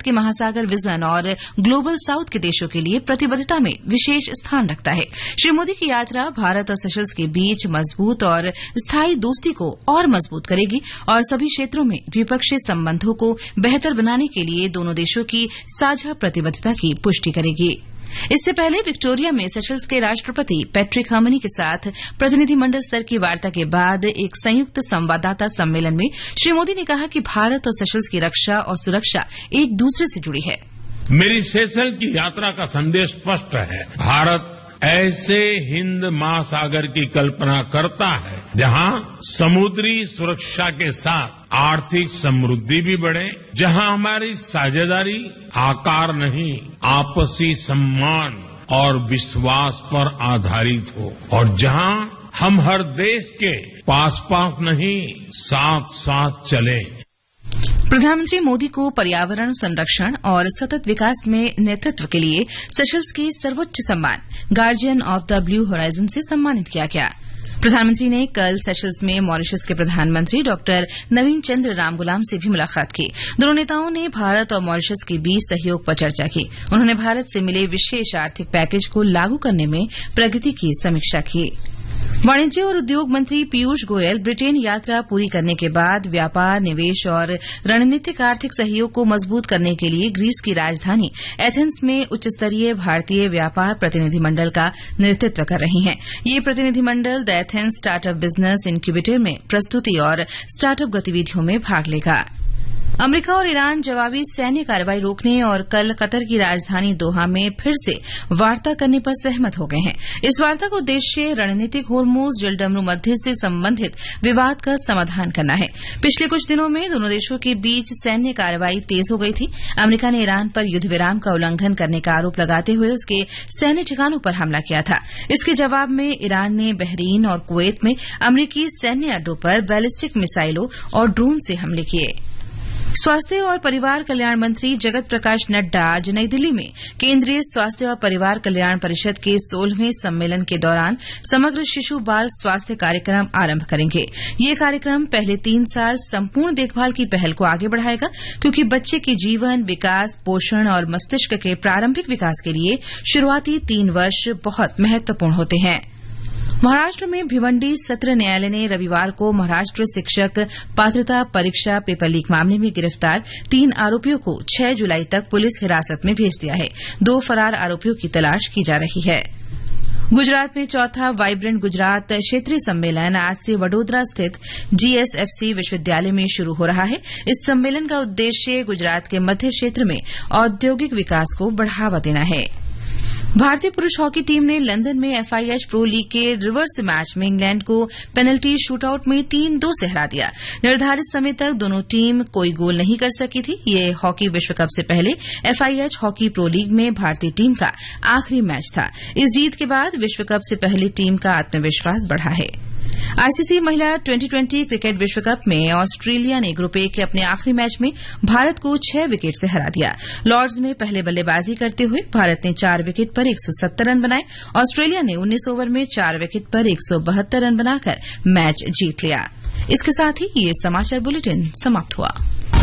के महासागर विजन और ग्लोबल साउथ के देशों के लिए प्रतिबद्धता में विशेष स्थान रखता है। श्री मोदी की यात्रा भारत और सेशल्स के बीच मजबूत और स्थायी दोस्ती को और मजबूत करेगी और सभी क्षेत्रों में द्विपक्षीय संबंधों को बेहतर बनाने के लिए दोनों देशों की साझा प्रतिबद्धता की पुष्टि करेगी। इससे पहले विक्टोरिया में सेशल्स के राष्ट्रपति पैट्रिक हर्मनी के साथ प्रतिनिधिमंडल स्तर की वार्ता के बाद एक संयुक्त संवाददाता सम्मेलन में श्री मोदी ने कहा कि भारत और सेशल्स की रक्षा और सुरक्षा एक दूसरे से जुड़ी है। मेरी सेशल की यात्रा का संदेश स्पष्ट है। भारत ऐसे हिंद महासागर की कल्पना करता है जहां समुद्री सुरक्षा के साथ आर्थिक समृद्धि भी बढ़े, जहां हमारी साझेदारी आकार नहीं आपसी सम्मान और विश्वास पर आधारित हो और जहां हम हर देश के पास पास नहीं साथ साथ चले। प्रधानमंत्री मोदी को पर्यावरण संरक्षण और सतत विकास में नेतृत्व के लिए सेशल्स की सर्वोच्च सम्मान guardian of the blue horizon से सम्मानित किया गया। प्रधानमंत्री ने कल सेशल्स में मॉरिशस के प्रधानमंत्री डॉक्टर नवीन चंद्र रामगुलाम से भी मुलाकात की। दोनों नेताओं ने भारत और मॉरिशस के बीच सहयोग पर चर्चा की। उन्होंने भारत से मिले विशेष आर्थिक पैकेज को लागू करने में प्रगति की समीक्षा की। वाणिज्य और उद्योग मंत्री पीयूष गोयल ब्रिटेन यात्रा पूरी करने के बाद व्यापार, निवेश और रणनीतिक आर्थिक सहयोग को मजबूत करने के लिए ग्रीस की राजधानी एथेंस में उच्चस्तरीय भारतीय व्यापार प्रतिनिधिमंडल का नेतृत्व कर रही हैं। ये प्रतिनिधिमंडल the Athens startup business incubator में प्रस्तुति और स्टार्टअप गतिविधियों में भाग लेगा। अमेरिका और ईरान जवाबी सैन्य कार्रवाई रोकने और कल कतर की राजधानी दोहा में फिर से वार्ता करने पर सहमत हो गए हैं। इस वार्ता का उद्देश्य रणनीतिक होर्मुज जलडमरू मध्य से संबंधित विवाद का समाधान करना है। पिछले कुछ दिनों में दोनों देशों के बीच सैन्य कार्रवाई तेज हो गई थी। अमेरिका ने ईरान पर युद्ध विराम का उल्लंघन करने का आरोप लगाते हुए उसके सैन्य ठिकानों पर हमला किया था। इसके जवाब में ईरान ने बहरीन और कुवैत में अमेरिकी सैन्य अड्डों पर बैलिस्टिक मिसाइलों और ड्रोन से हमले किए। स्वास्थ्य और परिवार कल्याण मंत्री जगत प्रकाश नड्डा आज नई दिल्ली में केंद्रीय स्वास्थ्य और परिवार कल्याण परिषद के 16वें सम्मेलन के दौरान समग्र शिशु बाल स्वास्थ्य कार्यक्रम आरंभ करेंगे। ये कार्यक्रम पहले 3 साल संपूर्ण देखभाल की पहल को आगे बढ़ाएगा, क्योंकि बच्चे के जीवन, विकास, पोषण और मस्तिष्क के प्रारंभिक विकास के लिए शुरुआती 3 वर्ष बहुत महत्वपूर्ण होते हैं। महाराष्ट्र में भिवंडी सत्र न्यायालय ने रविवार को महाराष्ट्र शिक्षक पात्रता परीक्षा पेपर लीक मामले में गिरफ्तार 3 आरोपियों को 6 जुलाई तक पुलिस हिरासत में भेज दिया है। 2 फरार आरोपियों की तलाश की जा रही है। गुजरात में चौथा वाइब्रेंट गुजरात क्षेत्रीय सम्मेलन आज से वडोदरा स्थित GSFC विश्वविद्यालय में शुरू हो रहा है। इस सम्मेलन का उद्देश्य गुजरात के मध्य क्षेत्र में औद्योगिक विकास को बढ़ावा देना है। भारतीय पुरुष हॉकी टीम ने लंदन में FIH प्रो लीग के रिवर्स मैच में इंग्लैंड को पेनल्टी शूटआउट में 3-2 से हरा दिया। निर्धारित समय तक दोनों टीम कोई गोल नहीं कर सकी थी। ये हॉकी विश्व कप से पहले FIH हॉकी प्रो लीग में भारतीय टीम का आखिरी मैच था। इस जीत के बाद विश्व कप से पहले टीम का आत्मविश्वास बढ़ा है। ICC महिला 2020 क्रिकेट विश्व कप में ऑस्ट्रेलिया ने ग्रुप ए के अपने आखिरी मैच में भारत को 6 विकेट से हरा दिया। लॉर्ड्स में पहले बल्लेबाजी करते हुए भारत ने 4 विकेट पर 170 रन बनाए। ऑस्ट्रेलिया ने 19 ओवर में 4 विकेट पर 172 रन बनाकर मैच जीत लिया। इसके साथ ही ये समाचार बुलेटिन समाप्त हुआ।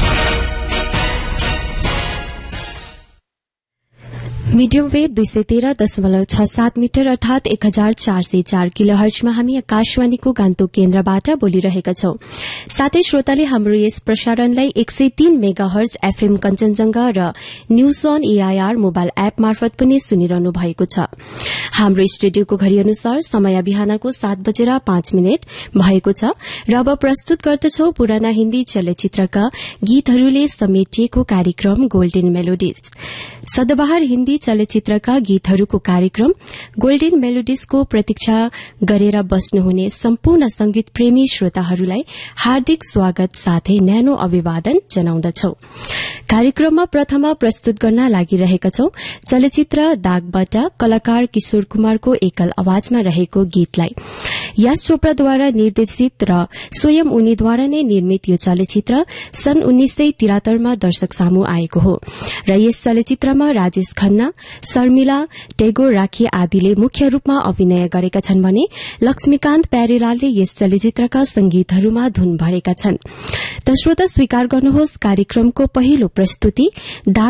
मीडियम वेव 213.67 मीटर अर्थात 1404 किलोहर्जमा हामी आकाशवाणीको गान्तोक केन्द्रबाट बोलिरहेका छौं। साथै श्रोताले हाम्रो yes प्रसारणलाई 103 megahertz FM Kanchenjunga raw news on AIR mobile app मार्फत पनि सुनिरहनु भएको छ। हाम्रो स्टुडियोको घड़ी अनुसार समय बिहानको 7:05 भएको छ र अब प्रस्तुत गर्दछौ पुराना हिन्दी चलचित्रका गीतहरूले समेटिएको कार्यक्रम गोल्डन मेलोडिज। सदाबहार हिन्दी चलचित्रका गीतहरूको कार्यक्रम गोल्डन मेलोडिजको प्रतीक्षा गरेर बस्नुहुने सम्पूर्ण संगीत प्रेमी श्रोताहरूलाई हार्दिक स्वागत साथै न्यानो अभिवादन जनाउँदछौ। कार्यक्रममा प्रथम प्रस्तुत गर्न लागिरहेका छौं चलचित्र दागबाट कलाकार किशोर कुमारको एकल आवाजमा रहेको गीतलाई। यश चोपड़ाद्वारा निर्देशित र स्वयं उनीद्वारा नै निर्मित यो चलचित्र सन् 1973 मा दर्शक सामु आएको हो र यस चलचित्रमा राजेश खन्ना, शर्मिला टेगोर राखी आदिले मुख्य रूपमा अभिनय गरेका छन् भने लक्ष्मीकान्त प्यारेलालले यस चलचित्रका संगीतहरूमा धुन भरेका छन्। त श्रोता स्वीकार गर्नुहोस् कार्यक्रमको पहिलो प्रस्तुति